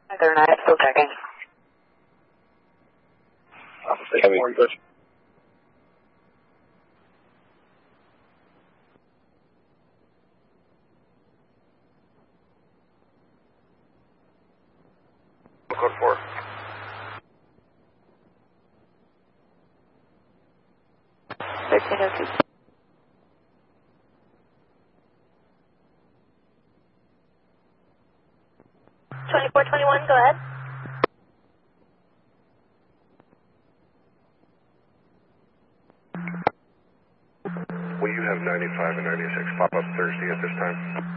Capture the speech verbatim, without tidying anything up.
They're not still checking. Heavy. Code four. thirteen oh two. twenty-four twenty-one, go ahead. Will you have ninety-five and ninety-six pop up Thursday at this time?